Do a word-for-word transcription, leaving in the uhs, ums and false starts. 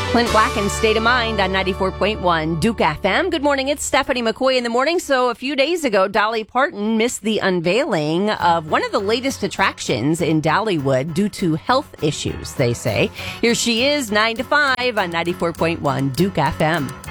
Clint Black and State of Mind on ninety-four point one Duke F M. Good morning, it's Stephanie McCoy in the morning. So a few days ago, Dolly Parton missed the unveiling of one of the latest attractions in Dollywood due to health issues, they say. Here she is, nine to five on ninety-four point one Duke F M.